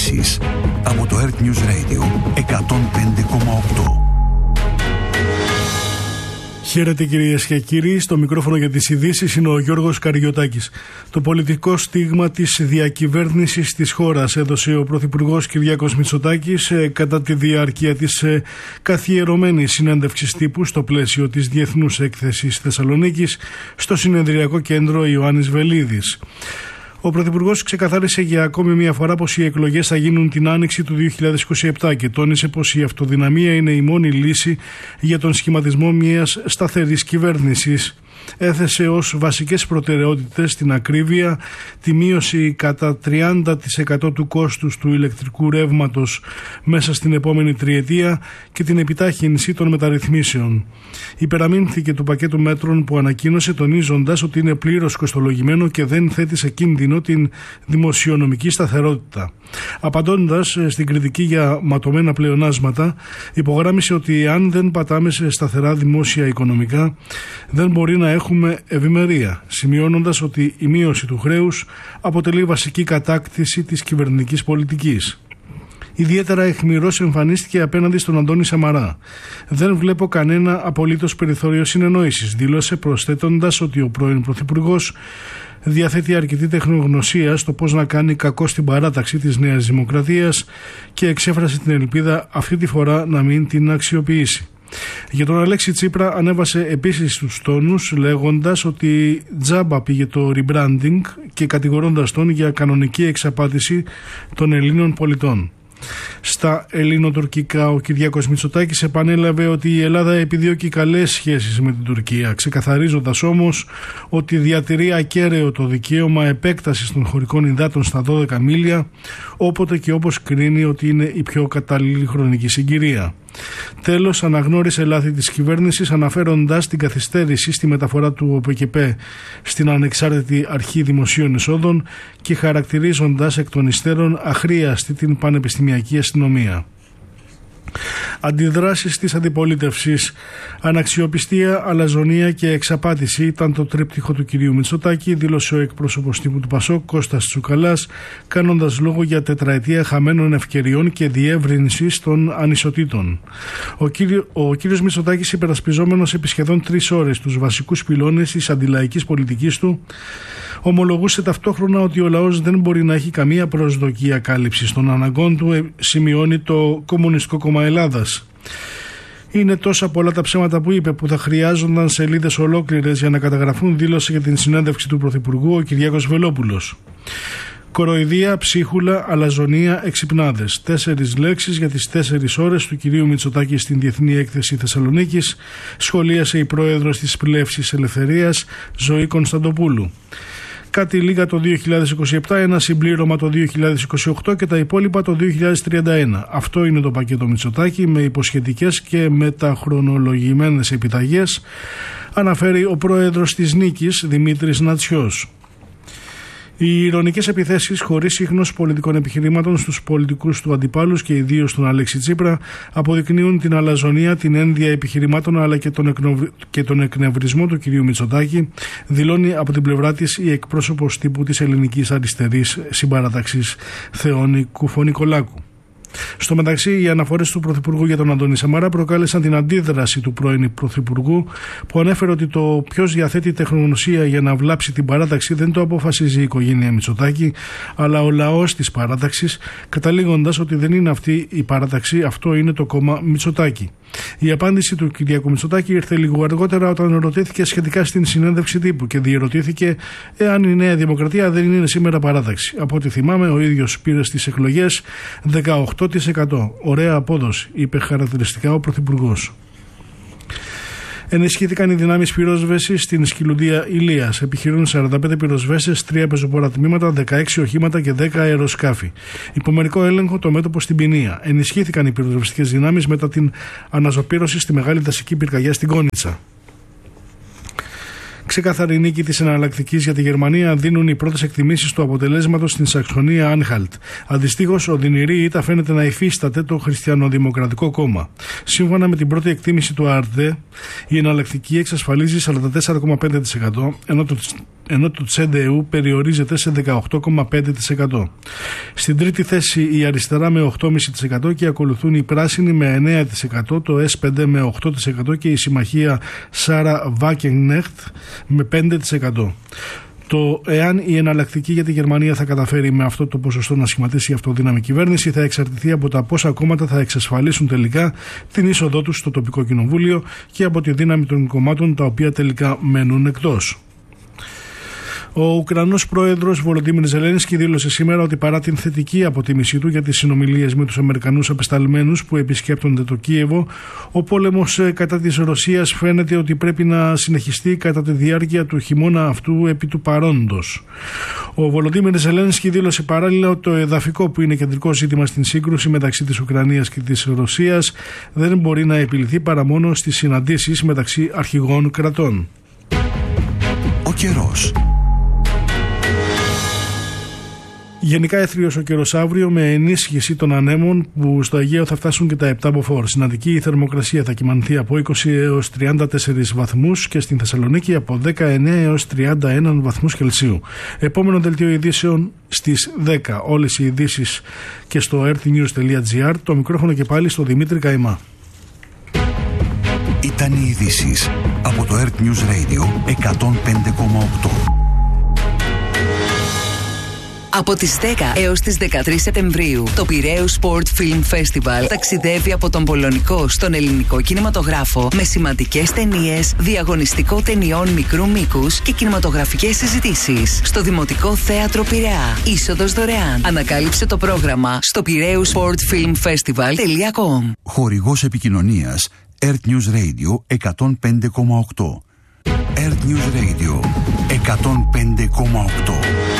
Ειδήσεις από το Earth News Radio 105,8. Χαίρετε κυρίες και κύριοι, στο μικρόφωνο για τις ειδήσεις είναι ο Γιώργος Καριωτάκης. Το πολιτικό στίγμα της διακυβέρνησης της χώρας έδωσε ο Πρωθυπουργός Κυριάκος Μητσοτάκης κατά τη διάρκεια της καθιερωμένης συνέντευξης τύπου στο πλαίσιο της Διεθνούς Έκθεσης Θεσσαλονίκης στο Συνεδριακό Κέντρο Ιωάννης Βελίδης. Ο Πρωθυπουργός ξεκαθάρισε για ακόμη μια φορά πως οι εκλογές θα γίνουν την άνοιξη του 2027 και τόνισε πως η αυτοδυναμία είναι η μόνη λύση για τον σχηματισμό μιας σταθερής κυβέρνησης. Έθεσε ως βασικές προτεραιότητες την ακρίβεια, τη μείωση κατά 30% του κόστους του ηλεκτρικού ρεύματος μέσα στην επόμενη τριετία και την επιτάχυνση των μεταρρυθμίσεων. Υπεραμείνθηκε του πακέτου μέτρων που ανακοίνωσε, τονίζοντας ότι είναι πλήρως κοστολογημένο και δεν θέτει σε κίνδυνο την δημοσιονομική σταθερότητα. Απαντώντας στην κριτική για ματωμένα πλεονάσματα, υπογράμμισε ότι αν δεν πατάμε σε σταθερά δημόσια οικονομικά, δεν μπορεί να έχουμε ευημερία, σημειώνοντας ότι η μείωση του χρέους αποτελεί βασική κατάκτηση της κυβερνητικής πολιτικής. Ιδιαίτερα αιχμηρός εμφανίστηκε απέναντι στον Αντώνη Σαμαρά. «Δεν βλέπω κανένα απολύτως περιθώριο συνεννόησης», δήλωσε, προσθέτοντας ότι ο πρώην Πρωθυπουργός διαθέτει αρκετή τεχνογνωσία στο πώς να κάνει κακό στην παράταξη της Νέας Δημοκρατίας και εξέφρασε την ελπίδα αυτή τη φορά να μην την αξιοποιήσει. Για τον Αλέξη Τσίπρα ανέβασε επίσης τους τόνους, λέγοντας ότι τζάμπα πήγε το rebranding και κατηγορώντας τον για κανονική εξαπάτηση των Ελλήνων πολιτών. Στα ελληνοτουρκικά, ο Κυριάκος Μητσοτάκης επανέλαβε ότι η Ελλάδα επιδιώκει καλές σχέσεις με την Τουρκία, ξεκαθαρίζοντας όμως ότι διατηρεί ακέραιο το δικαίωμα επέκτασης των χωρικών υδάτων στα 12 μίλια, όποτε και όπως κρίνει ότι είναι η πιο κατάλληλη χρονική συγκυρία. Τέλος, αναγνώρισε λάθη της κυβέρνησης, αναφέροντας την καθυστέρηση στη μεταφορά του ΟΠΚΠ στην Ανεξάρτητη Αρχή Δημοσίων Εσόδων και χαρακτηρίζοντας εκ των υστέρων αχρίαστη την πανεπιστημιακή αστυνομία. Αντιδράσεις της αντιπολίτευσης, αναξιοπιστία, αλαζονία και εξαπάτηση ήταν το τρίπτυχο του κυρίου Μητσοτάκη, δήλωσε ο εκπρόσωπος τύπου του ΠΑΣΟΚ Κώστας Τσουκαλάς, κάνοντας λόγο για τετραετία χαμένων ευκαιριών και διεύρυνσης των ανισοτήτων. Ο κύριος Μητσοτάκης, υπερασπιζόμενος επί σχεδόν 3 ώρες τους βασικούς πυλώνες της αντιλαϊκής πολιτικής του, ομολογούσε ταυτόχρονα ότι ο λαός δεν μπορεί να έχει καμία προσδοκία κάλυψης των αναγκών του, σημειώνει το Κομμουνιστικό Κόμμα Ελλάδας. Είναι τόσα πολλά τα ψέματα που είπε που θα χρειάζονταν σελίδες ολόκληρες για να καταγραφούν, δήλωσε για την συνέντευξη του Πρωθυπουργού ο Κυριάκος Βελόπουλος. Κοροϊδία, ψίχουλα, αλαζονία, εξυπνάδες. 4 λέξεις για τις 4 ώρες του κυρίου Μητσοτάκη στην Διεθνή Έκθεση Θεσσαλονίκης, σχολίασε η πρόεδρος της Πλεύσης Ελευθερίας, Ζωή Κωνσταντοπούλου. Κάτι λίγα το 2027, ένα συμπλήρωμα το 2028 και τα υπόλοιπα το 2031. Αυτό είναι το πακέτο Μητσοτάκη, με υποσχετικές και μεταχρονολογημένες επιταγές, αναφέρει ο πρόεδρος της Νίκης, Δημήτρης Νατσιός. Οι ειρωνικές επιθέσεις χωρίς ίχνος πολιτικών επιχειρήματων στους πολιτικούς του αντιπάλους και ιδίως τον Αλέξη Τσίπρα αποδεικνύουν την αλαζονία, την ένδια επιχειρημάτων αλλά και τον εκνευρισμό του κυρίου Μητσοτάκη, δηλώνει από την πλευρά της η εκπρόσωπος τύπου της ελληνικής αριστερής συμπαράταξης Θεόνη Κουφονικολάκου. Στο μεταξύ, οι αναφορές του Πρωθυπουργού για τον Αντώνη Σαμαρά προκάλεσαν την αντίδραση του πρώην Πρωθυπουργού, που ανέφερε ότι το ποιος διαθέτει τεχνογνωσία για να βλάψει την παράταξη δεν το αποφασίζει η οικογένεια Μητσοτάκη, αλλά ο λαός της παράταξης, καταλήγοντας ότι δεν είναι αυτή η παράταξη, αυτό είναι το κόμμα Μητσοτάκη. Η απάντηση του Κυριάκου Μητσοτάκη ήρθε λίγο αργότερα, όταν ρωτήθηκε σχετικά στην συνέντευξη τύπου και διερωτήθηκε εάν η Νέα Δημοκρατία δεν είναι σήμερα παράταξη. Από ό,τι θυμάμαι, ο ίδιος πήρε στις εκλογές 18%. Ωραία απόδοση, είπε χαρακτηριστικά ο Πρωθυπουργός. Ενισχύθηκαν οι δυνάμεις πυρόσβεσης στην Σκυλουδία Ηλίας. Επιχειρούν 45 πυροσβέστες, 3 πεζοπόρα τμήματα, 16 οχήματα και 10 αεροσκάφη. Υπομερικό έλεγχο το μέτωπο στην Ποινία. Ενισχύθηκαν οι πυροσβεστικές δυνάμεις μετά την αναζωπήρωση στη μεγάλη δασική πυρκαγιά στην Κόνιτσα. Ξεκάθαρη νίκη της εναλλακτικής για τη Γερμανία δίνουν οι πρώτες εκτιμήσεις του αποτελέσματος στην Σαξονία-Άνχαλτ. Αντιστοίχως, οδυνηρή ήττα φαίνεται να υφίσταται το Χριστιανοδημοκρατικό Κόμμα. Σύμφωνα με την πρώτη εκτίμηση του ΑΡΤΕ, η εναλλακτική εξασφαλίζει 44,5%, ενώ το CDU περιορίζεται σε 18,5%. Στην τρίτη θέση η αριστερά με 8,5% και ακολουθούν οι πράσινοι με 9%, το S5 με 8% και η συμμαχία Σάρα Βάκενεχτ με 5%. Το εάν η εναλλακτική για τη Γερμανία θα καταφέρει με αυτό το ποσοστό να σχηματίσει αυτοδύναμη κυβέρνηση θα εξαρτηθεί από τα πόσα κόμματα θα εξασφαλίσουν τελικά την είσοδό τους στο τοπικό κοινοβούλιο και από τη δύναμη των κομμάτων τα οποία τελικά μένουν εκτός. Ο Ουκρανός πρόεδρος Βολοντίμιρ Ζελένσκι δήλωσε σήμερα ότι παρά την θετική αποτίμησή του για τις συνομιλίες με τους Αμερικανούς απεσταλμένους που επισκέπτονται το Κίεβο, ο πόλεμος κατά της Ρωσίας φαίνεται ότι πρέπει να συνεχιστεί κατά τη διάρκεια του χειμώνα αυτού επί του παρόντος. Ο Βολοντίμιρ Ζελένσκι δήλωσε παράλληλα ότι το εδαφικό που είναι κεντρικό ζήτημα στην σύγκρουση μεταξύ της Ουκρανίας και της Ρωσίας δεν μπορεί να επιληθεί παρά μόνο στις συναντήσεις μεταξύ αρχηγών κρατών. Ο καιρός. Γενικά έθριος ο καιρός αύριο με ενίσχυση των ανέμων που στο Αιγαίο θα φτάσουν και τα 7 μποφόρ. Στην Αττική η θερμοκρασία θα κυμανθεί από 20 έως 34 βαθμούς και στην Θεσσαλονίκη από 19 έως 31 βαθμούς Κελσίου. Επόμενο δελτίο ειδήσεων στις 10. Όλες οι ειδήσεις και στο earthnews.gr. Το μικρόφωνο και πάλι στο Δημήτρη Καϊμά. Ήταν οι ειδήσεις από το Earth News Radio 105,8. Από τις 10 έως τις 13 Σεπτεμβρίου, το Πειραίους Sport Film Festival ταξιδεύει από τον πολωνικό στον ελληνικό κινηματογράφο με σημαντικές ταινίες, διαγωνιστικό ταινιών μικρού μήκους και κινηματογραφικές συζητήσεις. Στο Δημοτικό Θέατρο Πειραιά. Είσοδος δωρεάν. Ανακάλυψε το πρόγραμμα στο piraeussportfilmfestival.com. Χορηγός επικοινωνίας Earth News Radio 105,8. Earth News Radio 105,8.